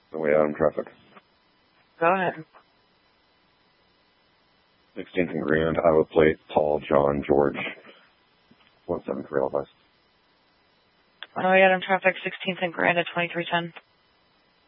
The way out in traffic. Go ahead. 16th and Grand, Iowa plate, Paul, John, George, 173 Alpha. Oh, yeah, in traffic, 16th and Grand at 2310.